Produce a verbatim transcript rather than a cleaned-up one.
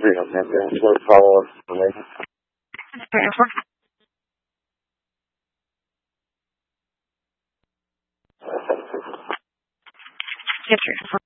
three on that. You want to follow up information? Yes, sir.